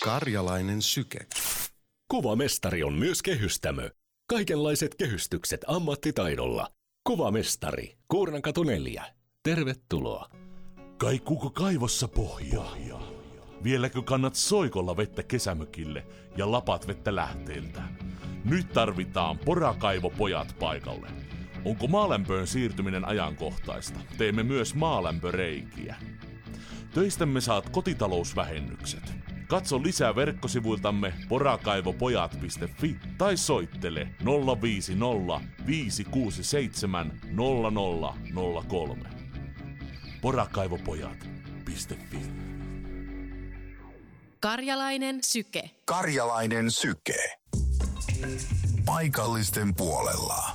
Karjalainen syke. Kuvamestari on myös kehystämö. Kaikenlaiset kehystykset ammattitaidolla. Kuvamestari, Kuurnankatu 4. Tervetuloa. Kaikuuko kaivossa pohjaa? Vieläkö kannat soikolla vettä kesämökille ja lapat vettä lähteeltä? Nyt tarvitaan Porakaivopojat paikalle. Onko maalämpöön siirtyminen ajankohtaista? Teemme myös maalämpöreikiä. Töistämme saat kotitalousvähennykset. Katso lisää verkkosivuiltamme porakaivopojat.fi tai soittele 050 567 0003. Porakaivopojat.fi. Karjalainen syke. Karjalainen syke. Paikallisten puolella.